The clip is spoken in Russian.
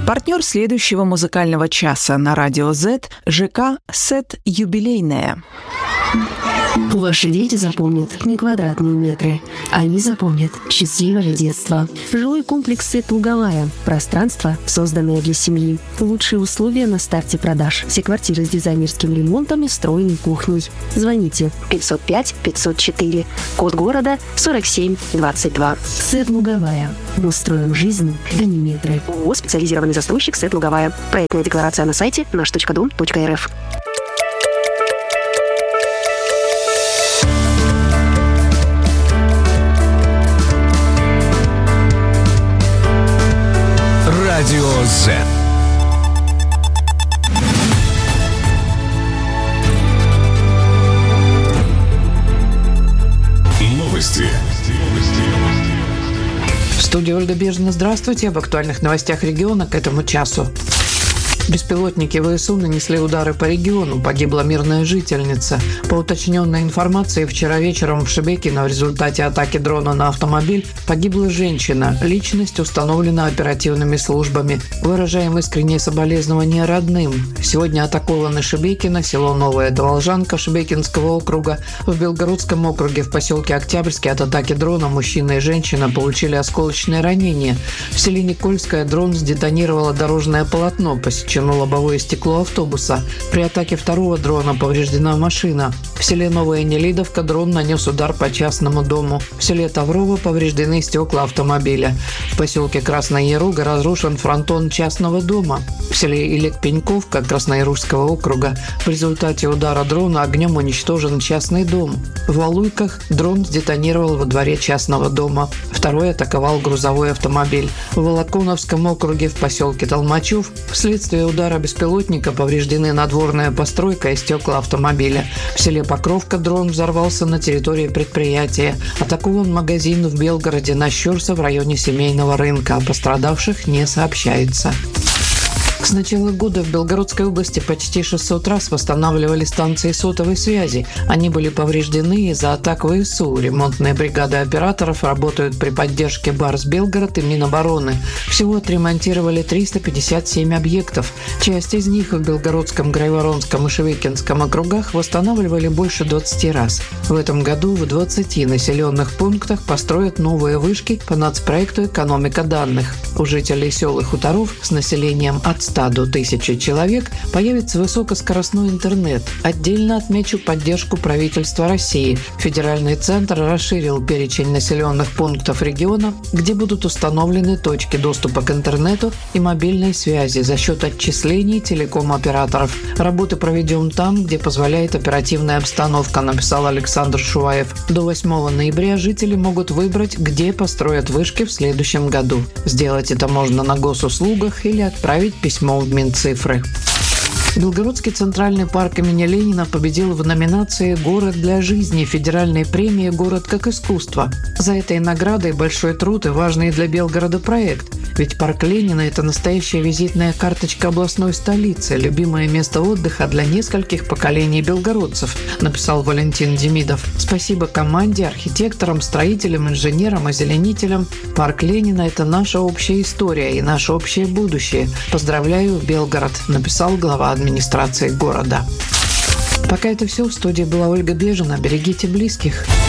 Партнер следующего музыкального часа на Радио Z – ЖК «Сет Юбилейная». Ваши дети запомнят не квадратные метры. Они запомнят счастливое детство. Жилой комплекс «Сет Луговая». Пространство, созданное для семьи. Лучшие условия на старте продаж. Все квартиры с дизайнерским ремонтом и встроенной кухней. Звоните 505-504. Код города 4722. «Сет Луговая». Мы строим жизнь, а не метры. ООО «Специализированный застройщик «Сет Луговая». Проектная декларация на сайте наш.дом.рф. Радио Z. Новости. В студии Ольга Бежина. Здравствуйте. Об актуальных новостях региона к этому часу. Беспилотники ВСУ нанесли удары по региону. Погибла мирная жительница. По уточненной информации, вчера вечером в Шебекино в результате атаки дрона на автомобиль погибла женщина. Личность установлена оперативными службами. Выражаем искреннее соболезнования родным. Сегодня атакованы Шебекино, село Новая Доволжанка Шебекинского округа. В Белгородском округе в поселке Октябрьский от атаки дрона мужчина и женщина получили осколочные ранения. В селе Никольское дрон сдетонировало дорожное полотно, посечено лобовое стекло автобуса. При атаке второго дрона повреждена машина. В селе Новая Нелидовка дрон нанес удар по частному дому. В селе Таврово повреждены стекла автомобиля. В поселке Красная Яруга разрушен фронтон частного дома. В селе Илек-Пеньковка Краснояружского округа в результате удара дрона огнем уничтожен частный дом. В Валуйках дрон сдетонировал во дворе частного дома. Второй атаковал грузовой автомобиль. В Волоконовском округе в поселке Толмачев вследствие удара беспилотника повреждены надворная постройка и стекла автомобиля. В селе Покровка дрон взорвался на территории предприятия. Атакован магазин в Белгороде на Щерса в районе семейного рынка. О пострадавших не сообщается. С начала года в Белгородской области почти 600 раз восстанавливали станции сотовой связи. Они были повреждены из-за атак ВСУ. Ремонтные бригады операторов работают при поддержке БАРС Белгород и Минобороны. Всего отремонтировали 357 объектов. Часть из них в Белгородском, Грайворонском и Шебекинском округах восстанавливали больше 20 раз. В этом году в 20 населенных пунктах построят новые вышки по нацпроекту «Экономика данных». У жителей сел и хуторов с населением от 100 до 1000 человек появится высокоскоростной интернет. Отдельно отмечу поддержку правительства России. Федеральный центр расширил перечень населенных пунктов региона, где будут установлены точки доступа к интернету и мобильной связи за счет отчислений телеком-операторов. Работы проведем там, где позволяет оперативная обстановка, написал Александр Шуваев. До 8 ноября жители могут выбрать, где построят вышки в следующем году. Сделать это можно на госуслугах или отправить письмо в Минцифры. Белгородский центральный парк имени Ленина победил в номинации «Город для жизни» федеральной премии «Город как искусство». За этой наградой большой труд и важный для Белгорода проект. Ведь парк Ленина – это настоящая визитная карточка областной столицы, любимое место отдыха для нескольких поколений белгородцев, написал Валентин Демидов. Спасибо команде, архитекторам, строителям, инженерам, озеленителям. Парк Ленина – это наша общая история и наше общее будущее. Поздравляю, Белгород, написал глава администрации города. Пока это все. В студии была Ольга Бежина. Берегите близких.